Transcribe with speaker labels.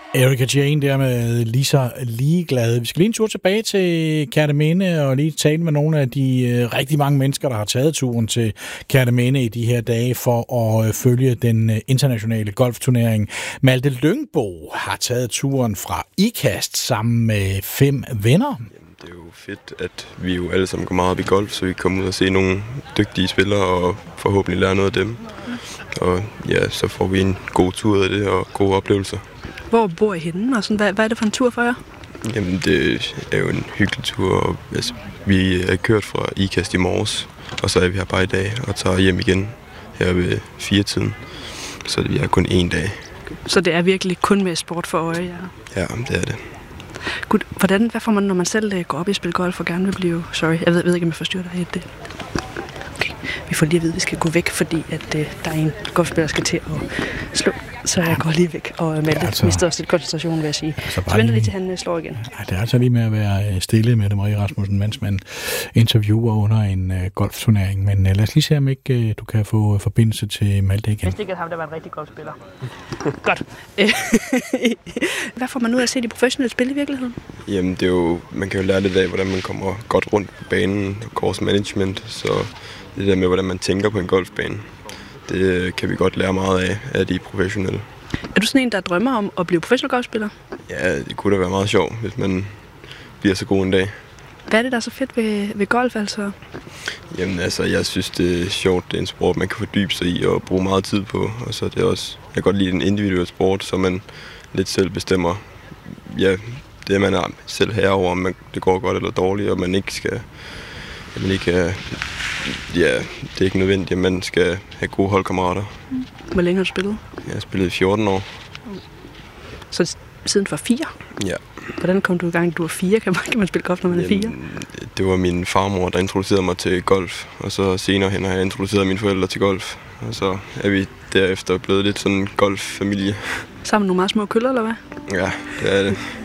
Speaker 1: Erika Jane der med Lisa Ligeglad. Vi skal lige en tur tilbage til Kerteminde og lige tale med nogle af de rigtig mange mennesker, der har taget turen til Kerteminde i de her dage for at følge den internationale golfturnering. Malte Lyngbo har taget turen fra IKAST sammen med 5 venner.
Speaker 2: Det er jo fedt, at vi jo alle sammen går meget op i golf, så vi kommer ud og se nogle dygtige spillere og forhåbentlig lære noget af dem. Og ja, så får vi en god tur ud af det og gode oplevelser.
Speaker 3: Hvor bor I henne, og sådan, hvad er det for en tur for jer?
Speaker 2: Jamen, det er jo en hyggelig tur. Og, altså, vi er kørt fra IKAST i morges, og så er vi her bare i dag og tager hjem igen her ved 4-tiden. Så vi er kun 1 dag.
Speaker 3: Så det er virkelig kun med sport for øje, ja?
Speaker 2: Ja, det er det.
Speaker 3: Gud, hvad får man, når man selv går op i at spille golf og gerne vil blive... Sorry, jeg ved ikke, om jeg forstyrrer dig i det. Okay, vi får lige at vide, at vi skal gå væk, fordi at, der er en golfspiller, der skal til at slå. Så jeg går lige væk, og Malte mister også lidt koncentration, vil jeg sige. Så venter lige til han slår igen.
Speaker 1: Ja, det er altså lige med at være stille med Marie Rasmussen, mens man interviewer under en golfturnering. Men lad os lige se, om ikke du kan få forbindelse til Malte igen.
Speaker 3: Jeg vidste ikke, at ham der var en rigtig golfspiller. Godt. Hvad får man ud af at se de professionelle spil i virkeligheden?
Speaker 2: Jamen, det er jo, man kan jo lære lidt af, hvordan man kommer godt rundt på banen, course management, så det der med, hvordan man tænker på en golfbane. Det kan vi godt lære meget af de professionelle.
Speaker 3: Er du sådan en, der drømmer om at blive professionel golfspiller?
Speaker 2: Ja, det kunne da være meget sjovt, hvis man bliver så god en dag.
Speaker 3: Hvad er det, der er så fedt ved golf, altså?
Speaker 2: Jamen altså, jeg synes, det er sjovt. Det er en sport, man kan fordybe sig i og bruge meget tid på. Og så er det også, jeg kan godt lide en individuel sport, så man lidt selv bestemmer, ja, det man er selv herover, om det går godt eller dårligt, og man ikke skal... Ja, det er ikke nødvendigt, at man skal have gode holdkammerater.
Speaker 3: Hvor længe har du spillet?
Speaker 2: Jeg har spillet i 14 år.
Speaker 3: Så siden du var 4?
Speaker 2: Ja.
Speaker 3: Hvordan kom du i gang, du var 4? Kan man spille golf, når man er 4?
Speaker 2: Det var min farmor, der introducerede mig til golf. Og så senere hen har jeg introduceret mine forældre til golf. Og så er vi derefter blevet lidt sådan en golffamilie.
Speaker 3: Sammen med nogle meget små køller, eller hvad?
Speaker 2: Ja, det er det.